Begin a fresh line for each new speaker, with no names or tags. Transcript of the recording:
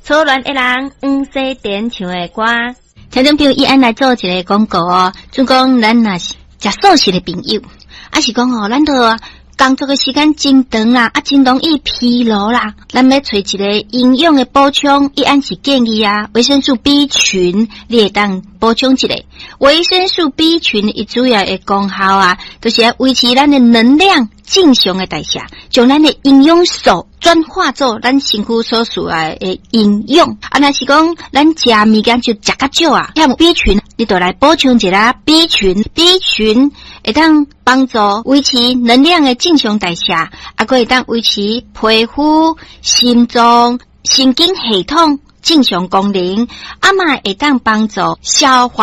错乱的人，说点唱的歌。听众朋友，伊安来做一个广告哦，就讲咱若是食素食的朋友，啊是讲咱都工作的时间真长啦，真容易疲劳啦，咱要找一个营养的补充，伊安是建议维生素 B 群，你会当补充一下。维生素 B 群伊主要的功效就是要维持咱的能量正常的代谢，将咱的营养素转化做咱身躯所需要的营养。若是讲咱食物件就食较少欠 B 群，你就来补充一下 B 群。B 群会当帮助维持能量的正常代谢，还会当维持皮肤、心脏、神经系统正常功能，嘛会当帮助消化